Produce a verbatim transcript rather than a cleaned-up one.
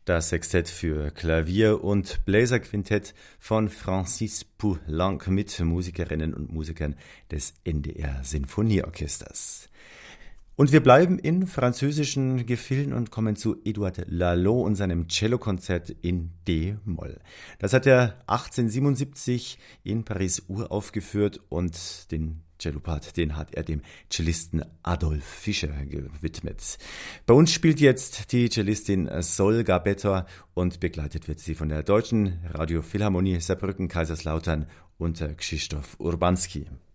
Das Sextett für Klavier und Bläserquintett von Francis Poulenc mit Musikerinnen und Musikern des N D R Sinfonieorchesters. Und wir bleiben in französischen Gefilden und kommen zu Édouard Lalo und seinem Cellokonzert in D-Moll. Das hat er achtzehnhundertsiebenundsiebzig in Paris uraufgeführt und den Cellopart, den hat er dem Cellisten Adolf Fischer gewidmet. Bei uns spielt jetzt die Cellistin Sol Gabetta und begleitet wird sie von der Deutschen Radiophilharmonie Saarbrücken-Kaiserslautern unter Krzysztof Urbanski.